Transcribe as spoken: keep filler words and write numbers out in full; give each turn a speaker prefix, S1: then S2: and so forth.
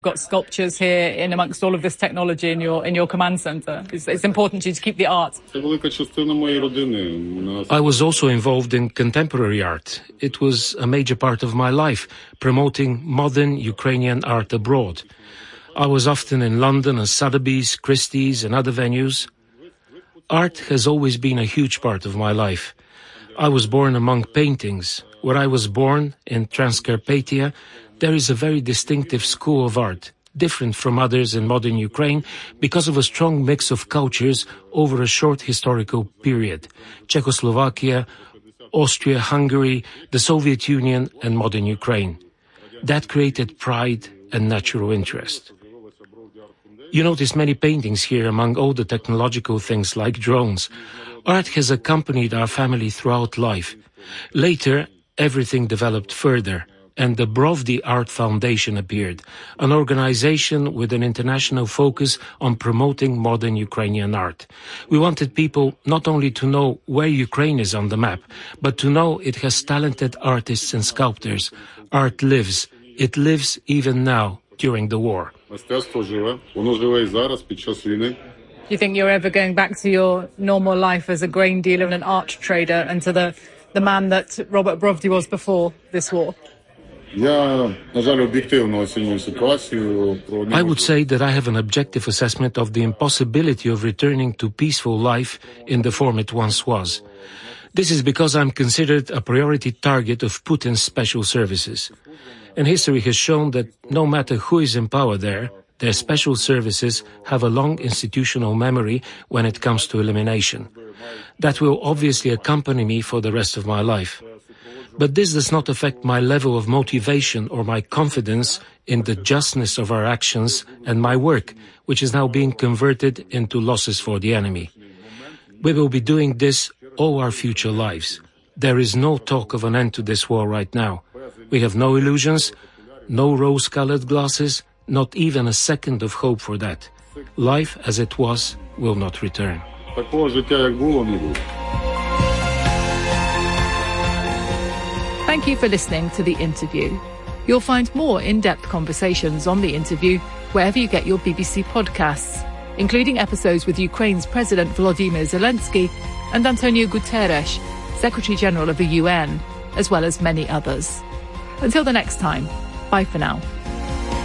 S1: got sculptures here in amongst all of this technology in your in your command center. It's, it's important to you to keep the art.
S2: I was also involved in contemporary art. It was a major part of my life, promoting modern Ukrainian art abroad. I was often in London and Sotheby's, Christie's and other venues. Art has always been a huge part of my life. I was born among paintings. Where I was born, in Transcarpathia, there is a very distinctive school of art, different from others in modern Ukraine because of a strong mix of cultures over a short historical period. Czechoslovakia, Austria, Hungary, the Soviet Union and modern Ukraine. That created pride and natural interest. You notice many paintings here among all the technological things like drones. Art has accompanied our family throughout life. Later, everything developed further, and the Brovdi Art Foundation appeared, an organization with an international focus on promoting modern Ukrainian art. We wanted people not only to know where Ukraine is on the map, but to know it has talented artists and sculptors. Art lives. It lives even now, during the war.
S1: Do you think you're ever going back to your normal life as a grain dealer and an art trader and to the, the man that Robert Brovdi was before this war?
S2: I would say that I have an objective assessment of the impossibility of returning to peaceful life in the form it once was. This is because I'm considered a priority target of Putin's special services. And history has shown that no matter who is in power there, their special services have a long institutional memory when it comes to elimination. That will obviously accompany me for the rest of my life. But this does not affect my level of motivation or my confidence in the justness of our actions and my work, which is now being converted into losses for the enemy. We will be doing this all our future lives. There is no talk of an end to this war right now. We have no illusions, no rose-colored glasses, not even a second of hope for that. Life as it was will not return.
S1: Thank you for listening to The Interview. You'll find more in-depth conversations on The Interview wherever you get your B B C podcasts, including episodes with Ukraine's President Volodymyr Zelensky and Antonio Guterres, Secretary-General of the U N, as well as many others. Until the next time, bye for now.